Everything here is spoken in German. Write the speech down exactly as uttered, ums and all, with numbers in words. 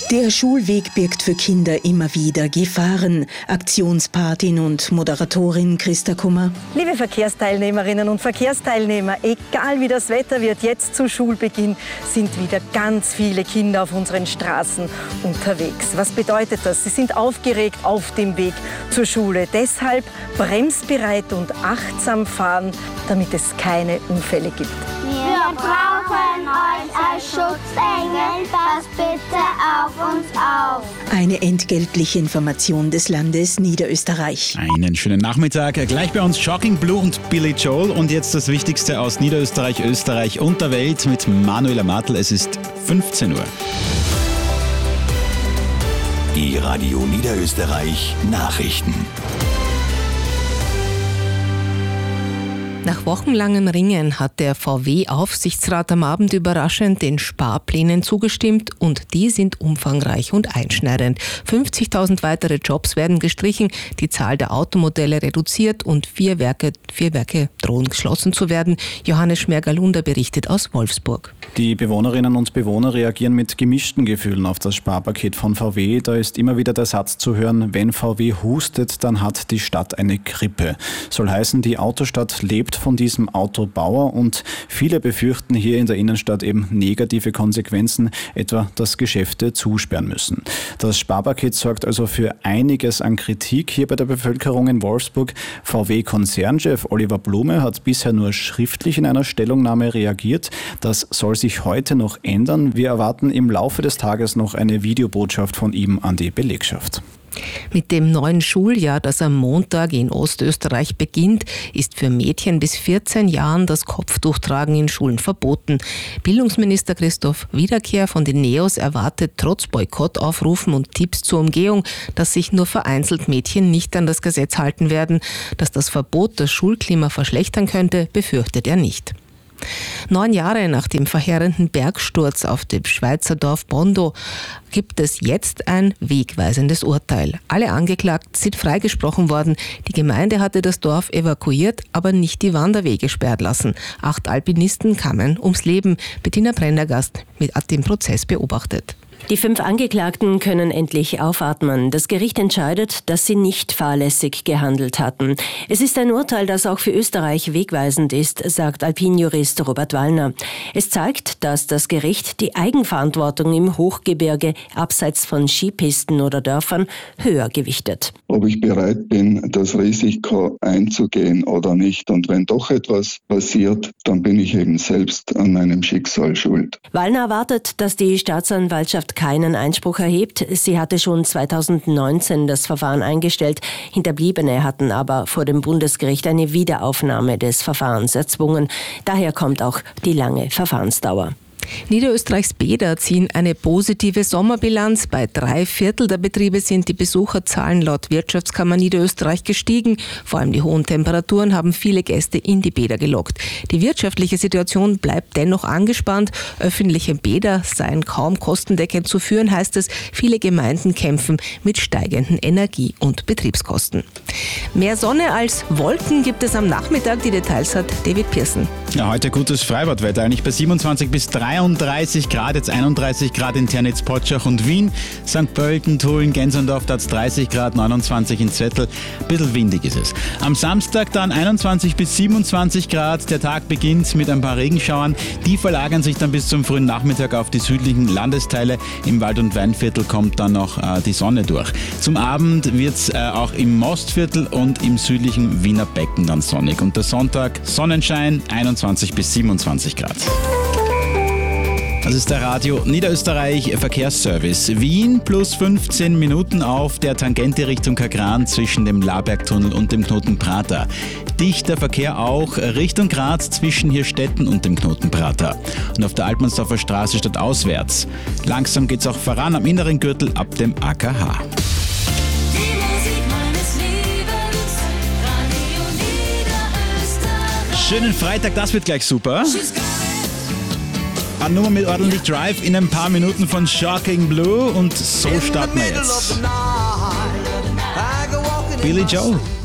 Der Schulweg birgt für Kinder immer wieder Gefahren. Aktionspatin und Moderatorin Christa Kummer. Liebe Verkehrsteilnehmerinnen und Verkehrsteilnehmer, egal wie das Wetter wird, jetzt zu Schulbeginn sind wieder ganz viele Kinder auf unseren Straßen unterwegs. Was bedeutet das? Sie sind aufgeregt auf dem Weg zur Schule. Deshalb bremsbereit und achtsam fahren, damit es keine Unfälle gibt. Wir brauchen euch als Schutzengel, passt bitte auf uns auf. Eine entgeltliche Information des Landes Niederösterreich. Einen schönen Nachmittag. Gleich bei uns Shocking Blue und Billy Joel. Und jetzt das Wichtigste aus Niederösterreich, Österreich und der Welt mit Manuela Martl. Es ist fünfzehn Uhr. Die Radio Niederösterreich Nachrichten. Nach wochenlangem Ringen hat der V W-Aufsichtsrat am Abend überraschend den Sparplänen zugestimmt und die sind umfangreich und einschneidend. fünfzigtausend weitere Jobs werden gestrichen, die Zahl der Automodelle reduziert und vier Werke, vier Werke drohen geschlossen zu werden. Johannes Schmergalunder berichtet aus Wolfsburg. Die Bewohnerinnen und Bewohner reagieren mit gemischten Gefühlen auf das Sparpaket von V W. Da ist immer wieder der Satz zu hören, wenn V W hustet, dann hat die Stadt eine Grippe. Soll heißen, die Autostadt lebt von diesem Autobauer und viele befürchten hier in der Innenstadt eben negative Konsequenzen, etwa dass Geschäfte zusperren müssen. Das Sparpaket sorgt also für einiges an Kritik hier bei der Bevölkerung in Wolfsburg. V W-Konzernchef Oliver Blume hat bisher nur schriftlich in einer Stellungnahme reagiert. Das soll sich heute noch ändern. Wir erwarten im Laufe des Tages noch eine Videobotschaft von ihm an die Belegschaft. Mit dem neuen Schuljahr, das am Montag in Ostösterreich beginnt, ist für Mädchen bis vierzehn Jahren das Kopftuchtragen in Schulen verboten. Bildungsminister Christoph Wiederkehr von den Neos erwartet trotz Boykottaufrufen und Tipps zur Umgehung, dass sich nur vereinzelt Mädchen nicht an das Gesetz halten werden. Dass das Verbot das Schulklima verschlechtern könnte, befürchtet er nicht. Neun Jahre nach dem verheerenden Bergsturz auf dem Schweizer Dorf Bondo gibt es jetzt ein wegweisendes Urteil. Alle Angeklagten sind freigesprochen worden. Die Gemeinde hatte das Dorf evakuiert, aber nicht die Wanderwege sperren lassen. Acht Alpinisten kamen ums Leben. Bettina Prendergast hat den Prozess beobachtet. Die fünf Angeklagten können endlich aufatmen. Das Gericht entscheidet, dass sie nicht fahrlässig gehandelt hatten. Es ist ein Urteil, das auch für Österreich wegweisend ist, sagt Alpinjurist Robert Wallner. Es zeigt, dass das Gericht die Eigenverantwortung im Hochgebirge abseits von Skipisten oder Dörfern höher gewichtet. Ob ich bereit bin, das Risiko einzugehen oder nicht. Und wenn doch etwas passiert, dann bin ich eben selbst an meinem Schicksal schuld. Wallner erwartet, dass die Staatsanwaltschaft keinen Einspruch erhebt. Sie hatte schon zweitausendneunzehn das Verfahren eingestellt. Hinterbliebene hatten aber vor dem Bundesgericht eine Wiederaufnahme des Verfahrens erzwungen. Daher kommt auch die lange Verfahrensdauer. Niederösterreichs Bäder ziehen eine positive Sommerbilanz. Bei drei Viertel der Betriebe sind die Besucherzahlen laut Wirtschaftskammer Niederösterreich gestiegen. Vor allem die hohen Temperaturen haben viele Gäste in die Bäder gelockt. Die wirtschaftliche Situation bleibt dennoch angespannt. Öffentliche Bäder seien kaum kostendeckend zu führen, heißt es. Viele Gemeinden kämpfen mit steigenden Energie- und Betriebskosten. Mehr Sonne als Wolken gibt es am Nachmittag. Die Details hat David Pearson. Ja, heute gutes Freibadwetter, eigentlich bei siebenundzwanzig bis dreiunddreißig Grad, jetzt einunddreißig Grad in Ternitz, Potschach und Wien. Sankt Pölten, Tulln, Gensendorf, da hat es dreißig Grad, neunundzwanzig in Zettel. Ein bisschen windig ist es. Am Samstag dann einundzwanzig bis siebenundzwanzig Grad. Der Tag beginnt mit ein paar Regenschauern. Die verlagern sich dann bis zum frühen Nachmittag auf die südlichen Landesteile. Im Wald- und Weinviertel kommt dann noch äh, die Sonne durch. Zum Abend wird es äh, auch im Mostviertel und im südlichen Wiener Becken dann sonnig. Und der Sonntag Sonnenschein, einundzwanzig bis siebenundzwanzig Grad. Das ist der Radio Niederösterreich Verkehrsservice. Wien plus fünfzehn Minuten auf der Tangente Richtung Kagran zwischen dem Labergtunnel und dem Knoten Prater. Dichter Verkehr auch Richtung Graz zwischen Hirstetten und dem Knoten Prater. Und auf der Altmannsdorfer Straße stadtauswärts. Langsam geht's auch voran am inneren Gürtel ab dem A K H. Schönen Freitag, das wird gleich super. Eine Nummer mit ordentlich Drive in ein paar Minuten von Shocking Blue und so starten wir jetzt. Billy Joel.